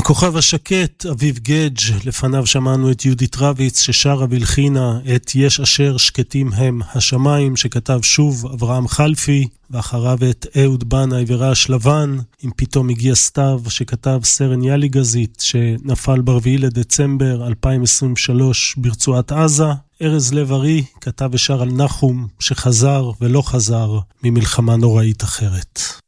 הכוכב השקט, אביב גדג', לפניו שמענו את יהודית רביץ ששרה והלחינה את יש אשר שקטים הם השמיים, שכתב שוב אברהם חלפי, ואחריו את אהוד בנאי ורעש לבן, אם פתאום הגיע סתיו, שכתב סרן יאלי גזית, שנפל ב4 לדצמבר 2023 ברצועת עזה. ארז לב ארי כתב ושר על נחום שחזר ולא חזר ממלחמה נוראית אחרת.